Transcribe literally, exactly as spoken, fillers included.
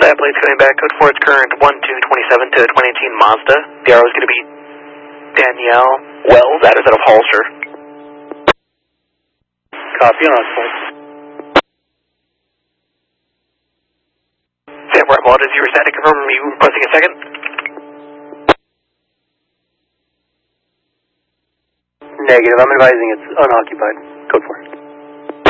That plate's coming back, code four, it's current one two twenty-seven to twenty eighteen Mazda. The R O is going to be Danielle Wells, that is out of Holster. Copy on us. Sam Bravo, what is your static confirm? Are you requesting a second? Negative, I'm advising it's unoccupied. Code four.